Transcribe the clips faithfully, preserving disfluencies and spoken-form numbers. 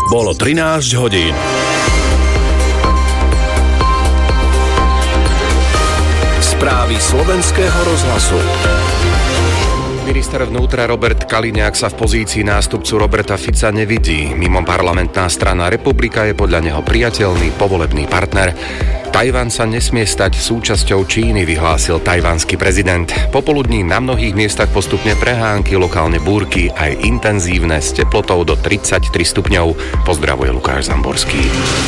Bolo trinásť hodín. Správy slovenského rozhlasu. Minister vnútra Robert Kaliňák sa v pozícii nástupcu Roberta Fica nevidí. Mimoparlamentná strana Republika je podľa neho priateľný povolebný partner. Tajvan sa nesmie stať súčasťou Číny, vyhlásil tajvanský prezident. Popoludní na mnohých miestach postupne prehánky, lokálne búrky, aj intenzívne s teplotou do tridsaťtri stupňov. Pozdravuje Lukáš Zamborský.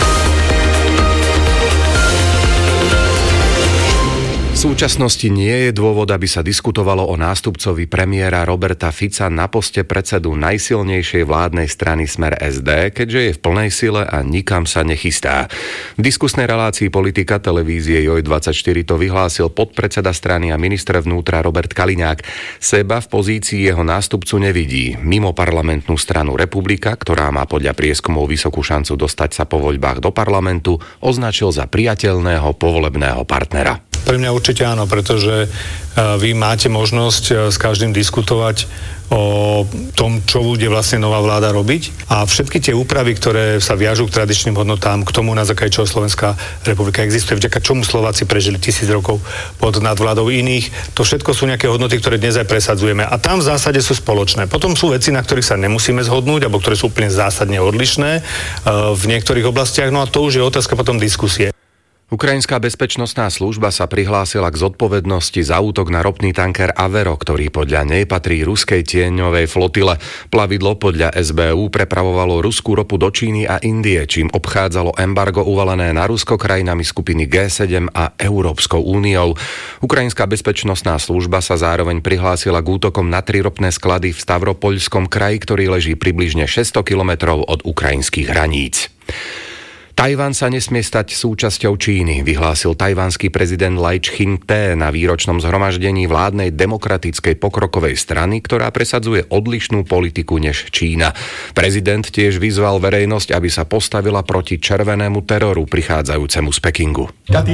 V súčasnosti nie je dôvod, aby sa diskutovalo o nástupcovi premiéra Roberta Fica na poste predsedu najsilnejšej vládnej strany Smer es dé, keďže je v plnej sile a nikam sa nechystá. V diskusnej relácii Politika televízie Joj dvadsaťštyri to vyhlásil podpredseda strany a minister vnútra Robert Kaliňák. Seba v pozícii jeho nástupcu nevidí. Mimo parlamentnú stranu Republika, ktorá má podľa prieskumov vysokú šancu dostať sa po voľbách do parlamentu, označil za priateľného povolebného partnera. Pre mňa určite áno, pretože vy máte možnosť s každým diskutovať o tom, čo bude vlastne nová vláda robiť. A všetky tie úpravy, ktoré sa viažú k tradičným hodnotám, k tomu, na základe čoho Slovenská republika existuje, vďaka čomu Slováci prežili tisíc rokov pod nadvládou iných, to všetko sú nejaké hodnoty, ktoré dnes aj presadzujeme. A tam v zásade sú spoločné. Potom sú veci, na ktorých sa nemusíme zhodnúť, alebo ktoré sú úplne zásadne odlišné v niektorých oblastiach. No a to už je otázka potom diskusie. Ukrajinská bezpečnostná služba sa prihlásila k zodpovednosti za útok na ropný tanker Avero, ktorý podľa nej patrí ruskej tieňovej flotile. Plavidlo podľa es bé ú prepravovalo ruskú ropu do Číny a Indie, čím obchádzalo embargo uvalené na Rusko krajinami skupiny gé sedem a Európskou úniou. Ukrajinská bezpečnostná služba sa zároveň prihlásila k útokom na tri ropné sklady v Stavropoľskom kraji, ktorý leží približne šesťsto kilometrov od ukrajinských hraníc. Tajvan sa nesmie stať súčasťou Číny, vyhlásil tajvanský prezident Lai Ching-te na výročnom zhromaždení vládnej demokratickej pokrokovej strany, ktorá presadzuje odlišnú politiku než Čína. Prezident tiež vyzval verejnosť, aby sa postavila proti červenému teroru prichádzajúcemu z Pekingu.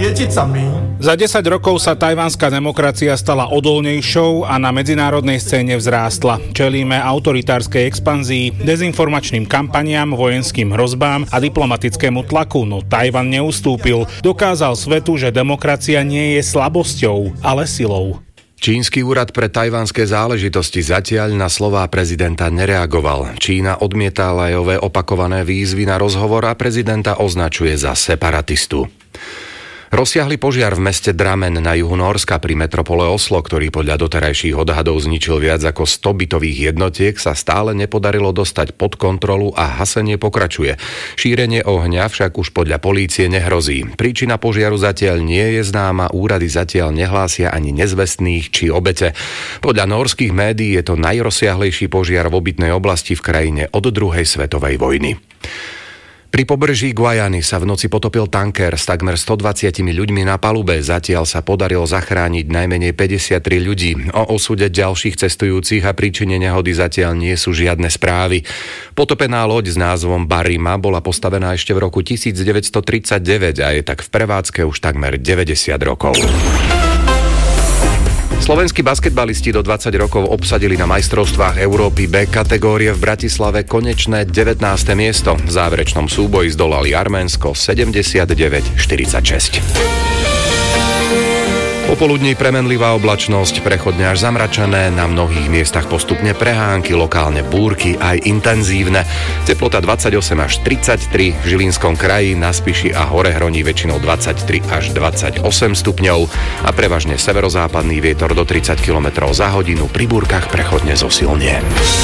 Za desať rokov sa tajvanská demokracia stala odolnejšou a na medzinárodnej scéne vzrástla. Čelíme autoritárskej expanzii, dezinformačným kampaniám, vojenským hrozbám a diplomatickému tlaku, no Tajvan neustúpil. Dokázal svetu, že demokracia nie je slabosťou, ale silou. Čínsky úrad pre tajvanské záležitosti zatiaľ na slová prezidenta nereagoval. Čína odmieta Laiové opakované výzvy na rozhovor a prezidenta označuje za separatistu. Rozsiahly požiar v meste Dramen na juhu Nórska pri metropole Oslo, ktorý podľa doterajších odhadov zničil viac ako sto bytových jednotiek, sa stále nepodarilo dostať pod kontrolu a hasenie pokračuje. Šírenie ohňa však už podľa polície nehrozí. Príčina požiaru zatiaľ nie je známa, úrady zatiaľ nehlásia ani nezvestných či obete. Podľa nórskych médií je to najrozsiahlejší požiar v obytnej oblasti v krajine od druhej svetovej vojny. Pri pobreží Guajany sa v noci potopil tanker s takmer stodvadsiatimi ľuďmi na palube. Zatiaľ sa podarilo zachrániť najmenej päťdesiattri ľudí. O osude ďalších cestujúcich a príčine nehody zatiaľ nie sú žiadne správy. Potopená loď s názvom Barima bola postavená ešte v roku devätnásťtridsaťdeväť a je tak v prevádzke už takmer deväťdesiat rokov. Slovenskí basketbalisti do dvadsať rokov obsadili na majstrovstvách Európy B kategórie v Bratislave konečné devätnáste miesto. V záverečnom súboji zdolali Arménsko sedemdesiatdeväť štyridsaťšesť. Popoludní premenlivá oblačnosť, prechodne až zamračené, na mnohých miestach postupne prehánky, lokálne búrky aj intenzívne. Teplota dvadsaťosem až tridsaťtri, v Žilinskom kraji, na Spiši a Horehroní väčšinou dvadsaťtri až dvadsaťosem stupňov a prevažne severozápadný vietor do tridsať kilometrov za hodinu, pri búrkach prechodne zosilnie.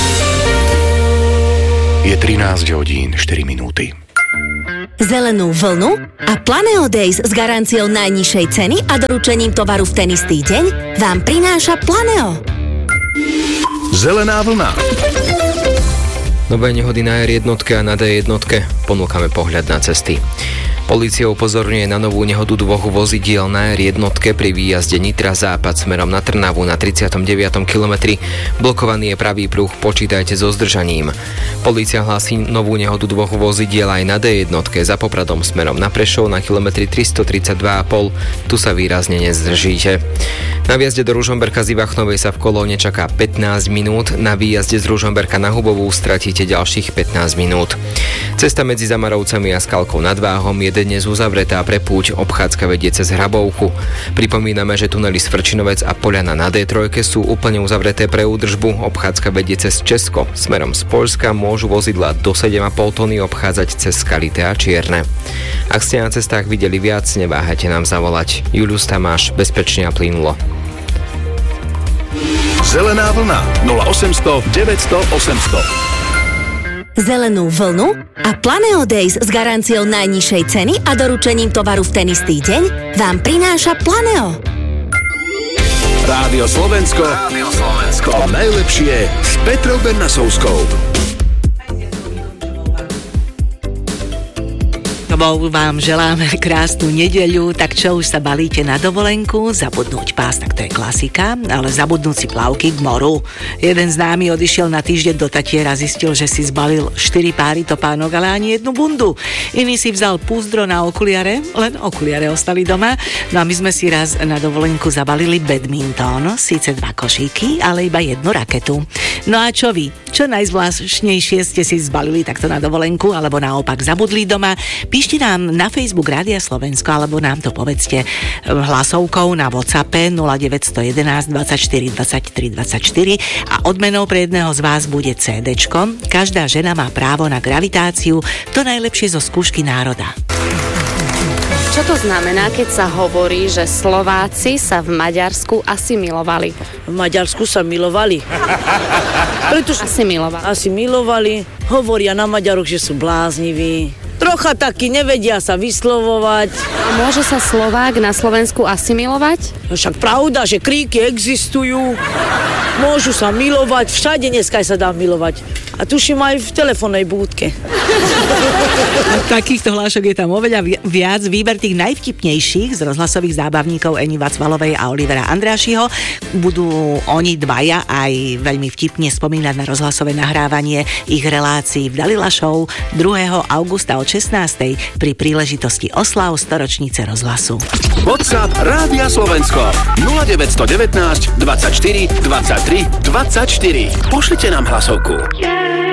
Je trinásť hodín štyri minúty. Zelenú vlnu a Planeo Days s garanciou najnižšej ceny a doručením tovaru v ten istý deň vám prináša Planeo. Zelená vlna. Nové nehody na er jednotke a na dé jednotke. Ponúkame pohľad na cesty. Polícia upozorňuje na novú nehodu dvoch vozidiel na er jednotke pri výjazde Nitra západ smerom na Trnavu na tridsiatom deviatom kilometri. Blokovaný je pravý pruh, počítajte so zdržaním. Polícia hlási novú nehodu dvoch vozidiel aj na dé jednotke za Popradom smerom na Prešov na kilometri tristotridsaťdva a pol. Tu sa výrazne nezdržíte. Na výjazde do Ružomberka z Ivachnovej sa v kolóne čaká pätnásť minút, na výjazde z Ružomberka na Hubovú stratíte ďalších pätnásť minút. Cesta medzi Zamarovcami a Skalkou nad Váhom je dnes uzavretá pre púť, obchádzka vedie cez Hrabovku. Pripomíname, že tunely Svrčinovec a Poľana na dé tri sú úplne uzavreté pre údržbu, obchádzka vedie cez Česko. Smerom z Poľska môžu vozidlá do sedem a pol tony obchádzať cez Skalité a Čierne. Ak ste na cestách videli viac, neváhajte nám zavolať. Julius Tamáš, bezpečne a plynulo. Zelená vlna nula osemsto deväťsto osemsto. Zelenú vlnu a Planeo Days s garanciou najnižšej ceny a doručením tovaru v ten istý deň vám prináša Planeo. Rádio Slovensko. Rádio Slovensko. To najlepšie s Petrou Bernasovskou. Vám želáme krásnu nedeľu, tak čo už sa balíte na dovolenku, zabudnúť pás, tak to je klasika, ale zabudnúť si plavky k moru. Jeden známy odišiel na týždeň do Tatier a zistil, že si zbalil štyri páry topánok, ale ani jednu bundu. Iný si vzal púzdro na okuliare, len okuliare ostali doma. No a my sme si raz na dovolenku zabalili badminton, síce dva košíky, ale iba jednu raketu. No a čo vy? Čo najzvláštnejšie ste si zbalili takto na dovolenku, alebo naopak zabudli doma? Píšte nám na Facebook Rádia Slovensko, alebo nám to povedzte hlasovkou na WhatsAppe nula deväť jedna jedna dvadsaťštyri dvadsaťtri dvadsaťštyri a odmenou pre jedného z vás bude cédečko. Každá žena má právo na gravitáciu, to najlepšie zo skúšky národa. Čo to znamená, keď sa hovorí, že Slováci sa v Maďarsku asimilovali? V Maďarsku sa milovali. Pretože asimilovali. Asimilovali. Hovoria na Maďaroch, že sú blázniví. Trocha takí nevedia sa vyslovovať. A môže sa Slovák na Slovensku asimilovať? No však pravda, že kríky existujú. Môžu sa milovať. Všade dneska sa dá milovať. A tuším aj v telefónnej búdke. Takýchto hlášok je tam oveľa viac. Výber tých najvtipnejších z rozhlasových zábavníkov Eni Vacvalovej a Olivera Andrášiho. Budú oni dvaja aj veľmi vtipne spomínať na rozhlasové nahrávanie ich relácií v Dalila Show druhého augusta od šestnástej pri príležitosti oslav storočnice rozhlasu. WhatsApp Rádia Slovensko nula deväť jedna deväť dvadsaťštyri dvadsaťtri dvadsaťštyri. Pošlite nám hlasovku.